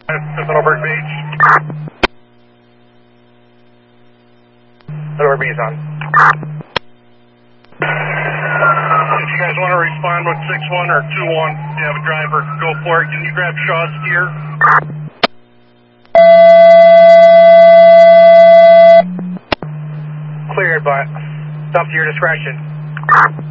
Middleburg Beach. Middleburg Beach on. If you guys want to respond with 6-1 or 2-1, if you have a driver, go for it. Can you grab Shaw's gear? Cleared, but it's up to your discretion.